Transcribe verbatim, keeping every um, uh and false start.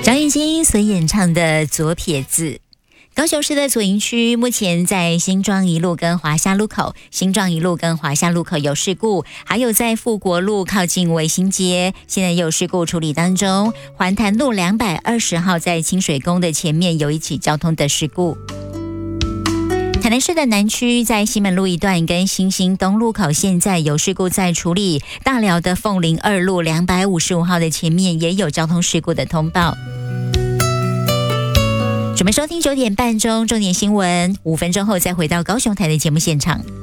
张艺兴所演唱的《左撇子》。高雄市的左营区目前在新庄一路跟华夏路口，新庄一路跟华夏路口有事故，还有在富国路靠近维新街，现在也有事故处理当中。环潭路两百二十号在清水宫的前面有一起交通的事故。台南市的南区在西门路一段跟新兴东路口现在有事故在处理，大寮的凤林二路两百五十五号的前面也有交通事故的通报。准备收听九点半钟重点新闻，五分钟后再回到高雄台的节目现场。